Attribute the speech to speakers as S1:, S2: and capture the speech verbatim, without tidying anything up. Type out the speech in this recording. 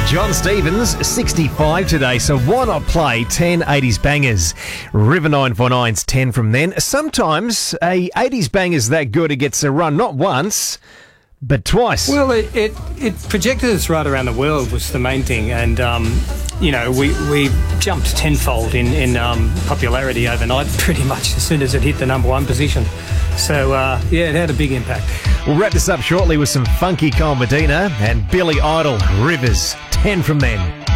S1: John Stevens, sixty-five today, so why not play ten eighties bangers? River nine four nine's ten from then. Sometimes a eighties banger's that good it gets a run, not once, but twice.
S2: Well, it, it, it projected us right around the world was the main thing, and, um, you know, we, we jumped tenfold in, in um, popularity overnight pretty much as soon as it hit the number one position. So, uh, yeah, it had a big impact.
S1: We'll wrap this up shortly with some funky Cole Medina and Billy Idol, Rivers, ten from then.